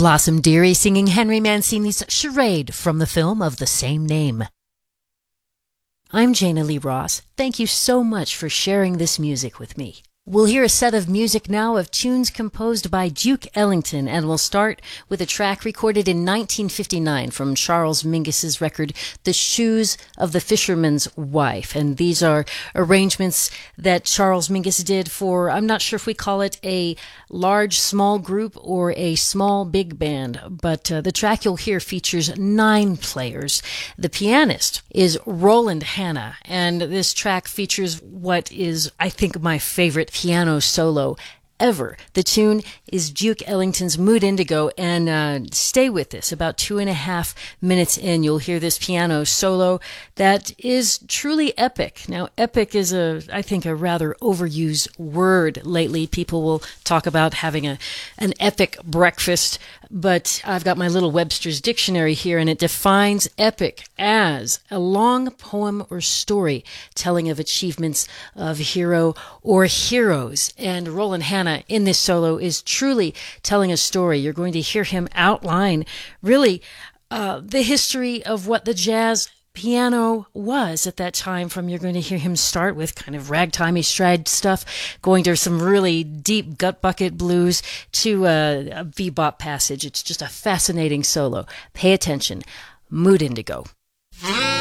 Blossom Dearie singing Henry Mancini's Charade from the film of the same name. I'm Jana Lee Ross. Thank you so much for sharing this music with me. We'll hear a set of music now of tunes composed by Duke Ellington, and we'll start with a track recorded in 1959 from Charles Mingus's record, The Shoes of the Fisherman's Wife. And these are arrangements that Charles Mingus did for, I'm not sure if we call it a large, small group or a small, big band, but the track you'll hear features 9 players. The pianist is Roland Hanna, and this track features what is, I think, my favorite piano solo ever. The tune is Duke Ellington's Mood Indigo, and stay with this. About 2.5 minutes in, you'll hear this piano solo that is truly epic. Now, epic is I think a rather overused word lately. People will talk about having an epic breakfast, but I've got my little Webster's dictionary here, and it defines epic as a long poem or story telling of achievements of a hero or heroes. And Roland Hanna in this solo is truly telling a story. You're going to hear him outline really the history of what the jazz piano was at that time. You're going to hear him start with kind of ragtimey stride stuff, going to some really deep gut bucket blues to a bebop passage. It's just a fascinating solo. Pay attention. Mood Indigo.